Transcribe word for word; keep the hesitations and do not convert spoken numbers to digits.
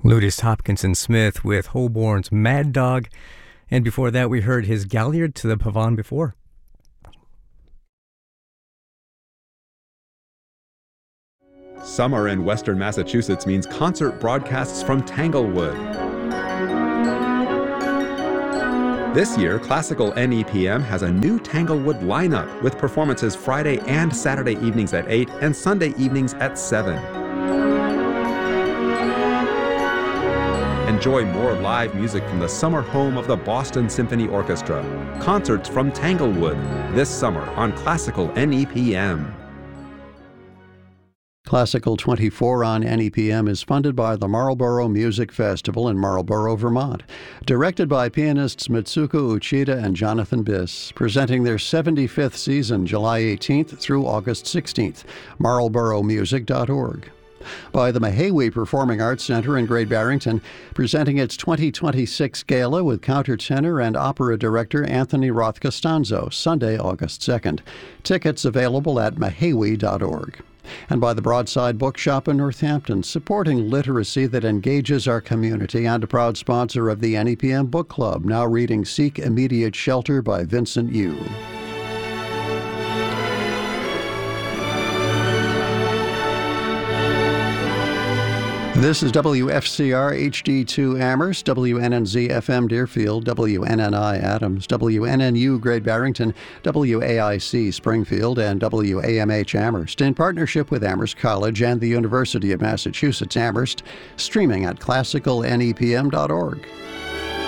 Ludus Hopkinson Smith with Holborn's Mad Dog. And before that, we heard his Galliard to the Pavane before. Summer in Western Massachusetts means concert broadcasts from Tanglewood. This year, Classical N E P M has a new Tanglewood lineup with performances Friday and Saturday evenings at eight and Sunday evenings at seven. Enjoy more live music from the summer home of the Boston Symphony Orchestra. Concerts from Tanglewood this summer on Classical N E P M. Classical twenty-four on N E P M is funded by the Marlborough Music Festival in Marlborough, Vermont. Directed by pianists Mitsuko Uchida and Jonathan Biss. Presenting their seventy-fifth season July eighteenth through August sixteenth. marlborough music dot org. By the Mahawi Performing Arts Center in Great Barrington, presenting its twenty twenty-six gala with countertenor and opera director Anthony Roth Costanzo, Sunday, August second. Tickets available at mahawi dot org. And by the Broadside Bookshop in Northampton, supporting literacy that engages our community, and a proud sponsor of the N E P M Book Club, now reading Seek Immediate Shelter by Vincent Yu. This is W F C R H D two Amherst, W N N Z F M Deerfield, W N N I Adams, W N N U Great Barrington, W A I C Springfield, and W A M H Amherst, in partnership with Amherst College and the University of Massachusetts Amherst, streaming at classical N E P M dot org.